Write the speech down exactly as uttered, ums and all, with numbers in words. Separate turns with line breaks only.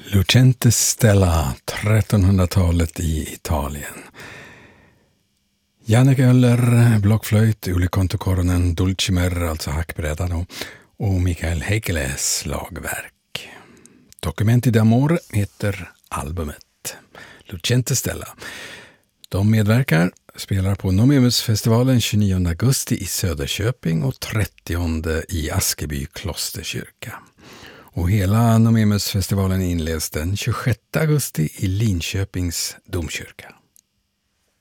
Lucente Stella, trettonhundratalet i Italien. Jannik Öller, blockflöjt, Uli Kontokornen, Dulcimer, alltså hackbrädan och, och Mikael Heikeles slagverk. Documenti d'amore heter albumet. Lucente Stella. De medverkar, spelar på Nomemusfestivalen tjugonionde augusti i Söderköping och trettionde i Askeby klosterkyrka. Och hela Nomemusfestivalen inleds den tjugosjätte augusti i Linköpings domkyrka.